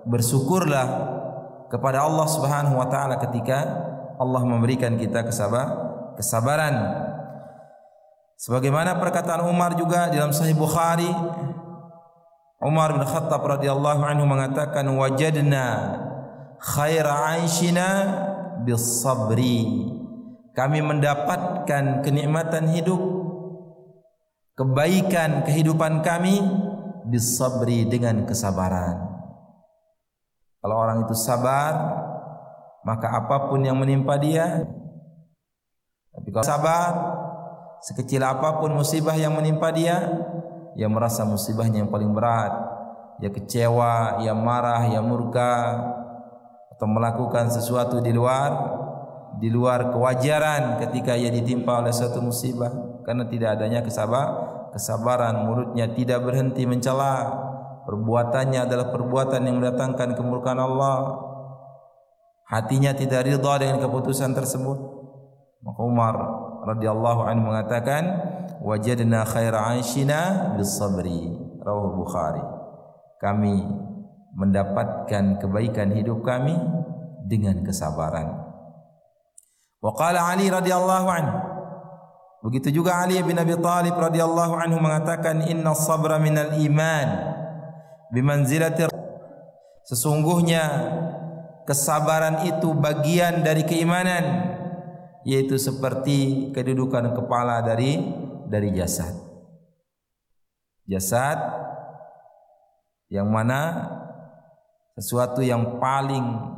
bersyukurlah kepada Allah Subhanahu wa taala ketika Allah memberikan kita kesabaran. Sebagaimana perkataan Umar juga dalam Sahih Bukhari, Umar bin Khattab radhiyallahu anhu mengatakan, wajadna khaira 'aishina bis sabri. Kami mendapatkan kenikmatan hidup, kebaikan kehidupan kami bis sabri, dengan kesabaran. Kalau orang itu sabar, maka apapun yang menimpa dia. Tapi kalau sabar, sekecil apapun musibah yang menimpa dia, ia merasa musibahnya yang paling berat. Ia kecewa, ia marah, ia murka, atau melakukan sesuatu di luar kewajaran ketika ia ditimpa oleh suatu musibah. Karena tidak adanya kesabaran, mulutnya tidak berhenti mencela, perbuatannya adalah perbuatan yang mendatangkan kemurkaan Allah, hatinya tidak ridha dengan keputusan tersebut. Maka Umar radhiyallahu anhu mengatakan, wajadna khaira 'aishina bis sabri, rawahu Bukhari. Kami mendapatkan kebaikan hidup kami dengan kesabaran. Wa qala Ali radhiyallahu anhu, begitu juga Ali bin Abi Thalib radhiyallahu anhu mengatakan, inna sabra minal iman bimanzilati, sesungguhnya kesabaran itu bagian dari keimanan, yaitu seperti kedudukan kepala dari jasad. Jasad yang mana sesuatu yang paling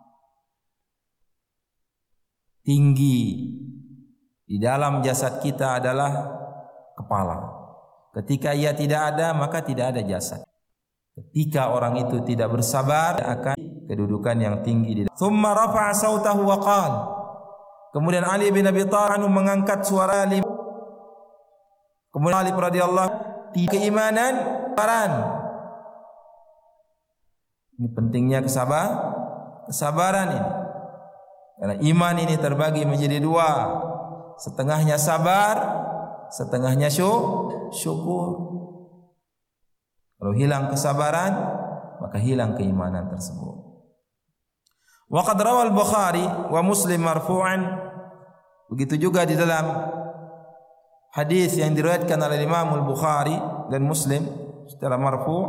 tinggi di dalam jasad kita adalah kepala. Ketika ia tidak ada, maka tidak ada jasad. Ketika orang itu tidak bersabar, akan kedudukan yang tinggi di dalam. Thumma rafa'a sautahu wa qala, kemudian Ali bin Abi Thalib mengangkat suara Ali. Kemudian Ali radhiyallahu keimanan, kesabaran. Ini pentingnya kesabaran ini. Karena iman ini terbagi menjadi dua, setengahnya sabar, setengahnya syukur. Kalau hilang kesabaran, maka hilang keimanan tersebut. Wa qad rawal Bukhari wa Muslim marfu'an, begitu juga di dalam hadis yang diriwayatkan oleh Imam Al-Bukhari dan Muslim secara marfu',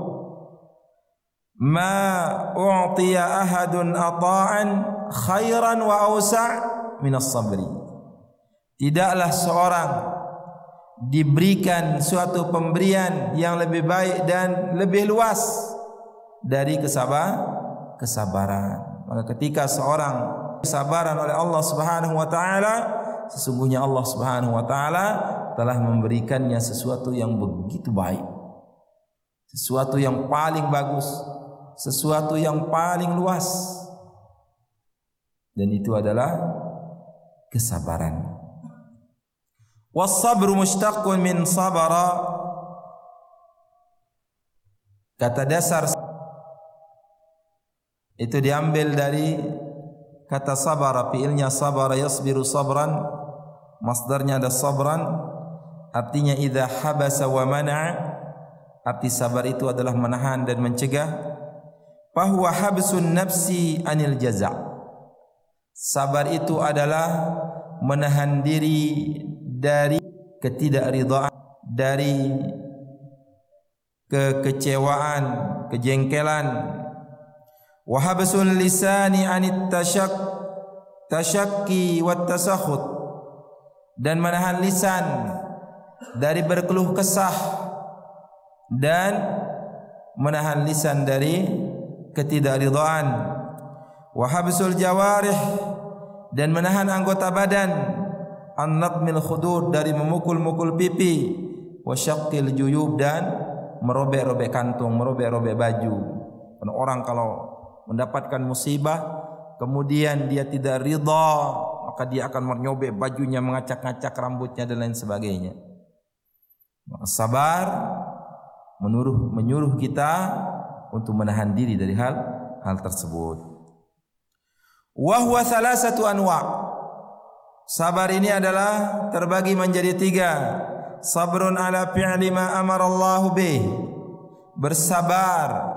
ma u'tiya ahadun ata'an khairan wa awsa' min as-sabri. Tidaklah seorang diberikan suatu pemberian yang lebih baik dan lebih luas dari kesabaran. Maka ketika seorang kesabaran oleh Allah Subhanahu wa taala, sesungguhnya Allah Subhanahu wa taala telah memberikannya sesuatu yang begitu baik, sesuatu yang paling bagus, sesuatu yang paling luas, dan itu adalah kesabaran. Was-sabru mushtaqqun min sabara, kata dasar itu diambil dari kata sabara, fiilnya sabara yasbiru sabran, masdarnya ada sabran, artinya idza habasa wa mana'a, arti sabar itu adalah menahan dan mencegah. Fahuwa habsun nafsi anil jaza', sabar itu adalah menahan diri dari ketidakridhaan, dari kekecewaan, kejengkelan. Wa habsun lisani anit tasyakki wat tasakhut, dan menahan lisan dari berkeluh kesah dan menahan lisan dari ketidakridhaan. Wa habsul jawarih, dan menahan anggota badan, an-natmil khudur, dari memukul-mukul pipi, wa syaqqil juyub, dan merobek-robek kantung, merobek-robek baju. Karena orang kalau mendapatkan musibah kemudian dia tidak ridha, maka dia akan menyobek bajunya, mengacak-ngacak rambutnya dan lain sebagainya. Maka sabar menyuruh kita untuk menahan diri dari hal tersebut. Wa huwa thalathatu anwa', sabar ini adalah terbagi menjadi 3. Sabrun ala fi'li ma amara Allah bih, bersabar